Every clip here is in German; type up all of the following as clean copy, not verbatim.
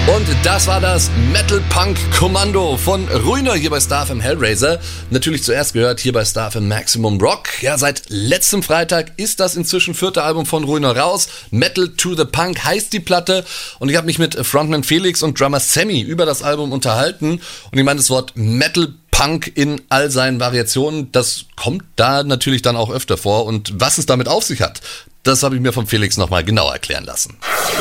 Und das war das Metal Punk Kommando von Ruiner hier bei Star FM Hellraiser. Natürlich zuerst gehört hier bei Star FM Maximum Rock. Ja, seit letztem Freitag ist das inzwischen 4. Album von Ruiner raus. Metal to the Punk heißt die Platte. Und ich habe mich mit Frontman Felix und Drummer Sammy über das Album unterhalten. Und ich meine, das Wort Metal Punk in all seinen Variationen, das kommt da natürlich dann auch öfter vor. Und was es damit auf sich hat, das habe ich mir von Felix nochmal genau erklären lassen.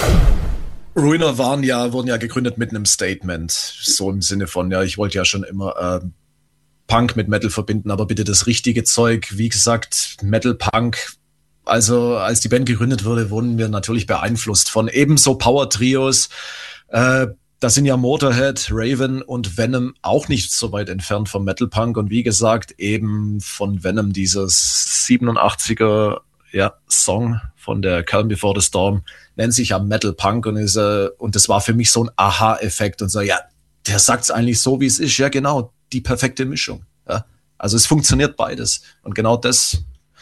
Ruiner wurden ja gegründet mit einem Statement, so im Sinne von, ja, ich wollte ja schon immer Punk mit Metal verbinden, aber bitte das richtige Zeug. Wie gesagt, Metal Punk. Also als die Band gegründet wurde, wurden wir natürlich beeinflusst von ebenso Power-Trios. Da sind ja Motorhead, Raven und Venom auch nicht so weit entfernt vom Metal Punk. Und wie gesagt, eben von Venom dieses 87er Song von der Calm Before the Storm nennt sich ja Metal Punk und das war für mich so ein Aha-Effekt und so, ja, der sagt's eigentlich so, wie es ist. Ja, genau, die perfekte Mischung. Ja. Also es funktioniert beides. Und genau das,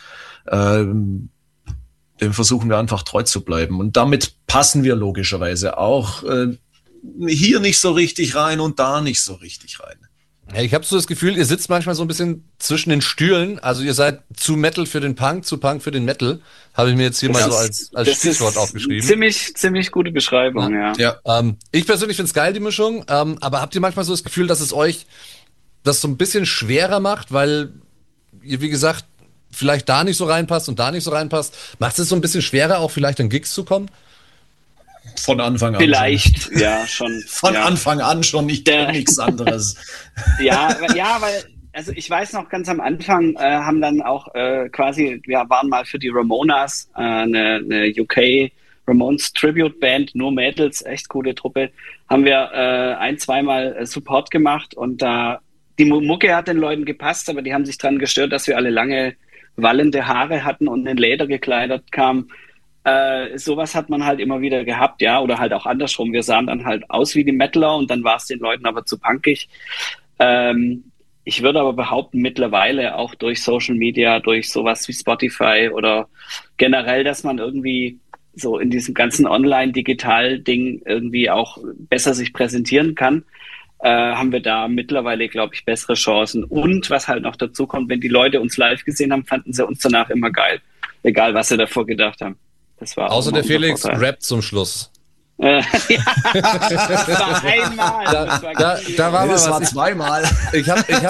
dem versuchen wir einfach treu zu bleiben. Und damit passen wir logischerweise auch hier nicht so richtig rein und da nicht so richtig rein. Ja, ich habe so das Gefühl, ihr sitzt manchmal so ein bisschen zwischen den Stühlen. Also ihr seid zu Metal für den Punk, zu Punk für den Metal. Habe ich mir jetzt hier mal so als Stichwort aufgeschrieben. Ziemlich gute Beschreibung, ja. Ich persönlich finde es geil, die Mischung. Aber habt ihr manchmal so das Gefühl, dass es euch das so ein bisschen schwerer macht, weil ihr, wie gesagt, vielleicht da nicht so reinpasst und da nicht so reinpasst? Macht es so ein bisschen schwerer, auch vielleicht an Gigs zu kommen? Von Anfang an. Vielleicht, schon. Ja, schon. Von Anfang an schon, ich kenne nichts anderes. Ja, weil, also ich weiß noch, ganz am Anfang haben dann auch wir waren mal für die Ramonas, eine UK Ramones Tribute Band, nur Mädels, echt coole Truppe, haben wir zweimal Support gemacht und die Mucke hat den Leuten gepasst, aber die haben sich dran gestört, dass wir alle lange wallende Haare hatten und in Leder gekleidet kamen. Sowas hat man halt immer wieder gehabt, ja, oder halt auch andersrum. Wir sahen dann halt aus wie die Metaler und dann war es den Leuten aber zu punkig. Ich würde aber behaupten, mittlerweile auch durch Social Media, durch sowas wie Spotify oder generell, dass man irgendwie so in diesem ganzen Online-Digital-Ding irgendwie auch besser sich präsentieren kann, haben wir da mittlerweile, glaube ich, bessere Chancen. Und was halt noch dazu kommt, wenn die Leute uns live gesehen haben, fanden sie uns danach immer geil. Egal, was sie davor gedacht haben. Das war außer der Felix rappt zum Schluss. Das war einmal. Das war zweimal. Ich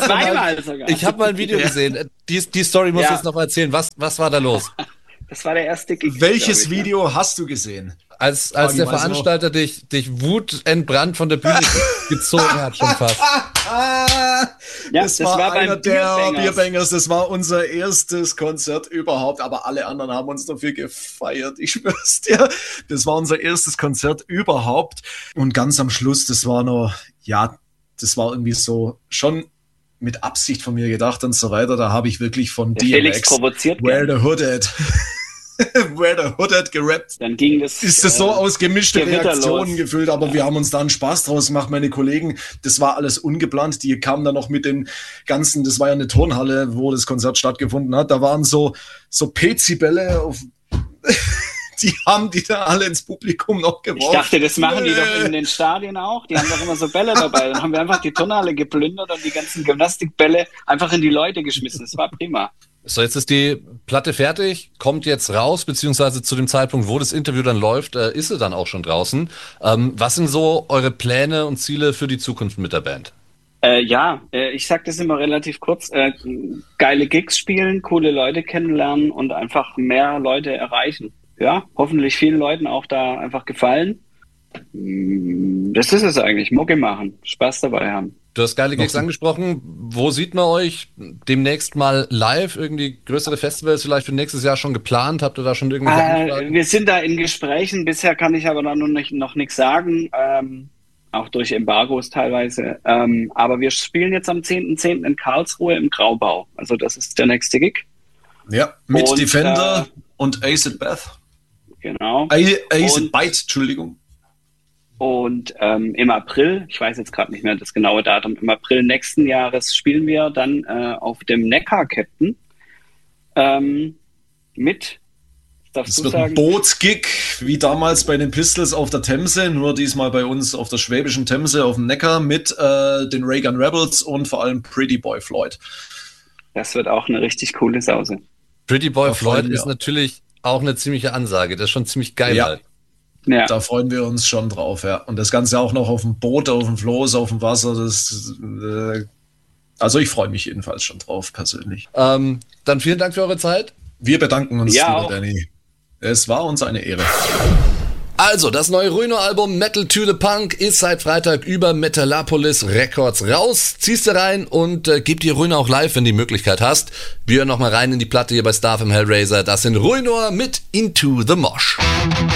hab mal ein Video gesehen. Die Story musst du jetzt noch mal erzählen. Was war da los? Das war der erste Gig. Welches Video hast du gesehen? Als der Veranstalter dich wutentbrannt von der Bühne gezogen hat, schon fast. Das war einer der Bierbangers. Das war unser erstes Konzert überhaupt, aber alle anderen haben uns dafür gefeiert. Ich schwör's dir. Das war unser erstes Konzert überhaupt. Und ganz am Schluss, das war irgendwie so schon mit Absicht von mir gedacht und so weiter. Da habe ich wirklich von DMX Where the Hood at Where the Hood at gerappt. Dann ging das. Ist das so aus gemischte Reaktionen gefüllt, aber wir haben uns da einen Spaß draus gemacht, meine Kollegen. Das war alles ungeplant. Die kamen dann noch mit den ganzen, das war ja eine Turnhalle, wo das Konzert stattgefunden hat. Da waren so Pezibälle auf. Die haben die da alle ins Publikum noch geworfen. Ich dachte, das machen die doch in den Stadien auch. Die haben doch immer so Bälle dabei. Dann haben wir einfach die Turnhalle geplündert und die ganzen Gymnastikbälle einfach in die Leute geschmissen. Das war prima. So, jetzt ist die Platte fertig, kommt jetzt raus, beziehungsweise zu dem Zeitpunkt, wo das Interview dann läuft, ist sie dann auch schon draußen. Was sind so eure Pläne und Ziele für die Zukunft mit der Band? Ich sag das immer relativ kurz. Geile Gigs spielen, coole Leute kennenlernen und einfach mehr Leute erreichen. Ja, hoffentlich vielen Leuten auch da einfach gefallen. Das ist es eigentlich, Mucke machen, Spaß dabei haben. Du hast geile Gigs angesprochen. Wo sieht man euch demnächst mal live? Irgendwie größere Festivals vielleicht für nächstes Jahr schon geplant? Habt ihr da schon irgendwelche Anfragen? Wir sind da in Gesprächen. Bisher kann ich aber da noch nichts sagen. Auch durch Embargos teilweise. Aber wir spielen jetzt am 10.10. in Karlsruhe im Graubau. Also das ist der nächste Gig. Ja, mit und, Defender und Acid Bath. Genau. Acid Bite, Entschuldigung. Und im April, ich weiß jetzt gerade nicht mehr das genaue Datum, im April nächsten Jahres spielen wir dann auf dem Neckar Captain mit darfst Es du wird ein sagen? Bootsgig, wie damals bei den Pistols auf der Themse, nur diesmal bei uns auf der schwäbischen Themse auf dem Neckar mit den Reagan Rebels und vor allem Pretty Boy Floyd. Das wird auch eine richtig coole Sause. Pretty Boy Da freuen Floyd wir ist uns. natürlich auch eine ziemliche Ansage. Das ist schon ziemlich geil Ja. halt. Ja. Da freuen wir uns schon drauf, ja. Und das Ganze auch noch auf dem Boot, auf dem Floß, auf dem Wasser. Also ich freue mich jedenfalls schon drauf, persönlich. Dann vielen Dank für eure Zeit. Wir bedanken uns, Ja, lieber auch. Danny. Es war uns eine Ehre. Also, das neue Ruino-Album Metal to the Punk ist seit Freitag über Metalopolis Records raus. Ziehst du rein und gib dir Ruino auch live, wenn du die Möglichkeit hast. Wir hören nochmal rein in die Platte hier bei Star FM Hellraiser. Das sind Ruinor mit Into the Mosh.